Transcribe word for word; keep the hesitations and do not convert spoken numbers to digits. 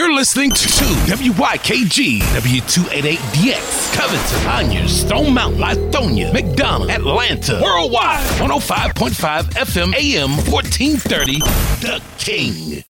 You're listening to W Y K G, W two eighty-eight D X, Covington, Conyers, Stone Mountain, Lithonia, McDonough, Atlanta, worldwide, one oh five point five F M, A M, fourteen thirty, The King.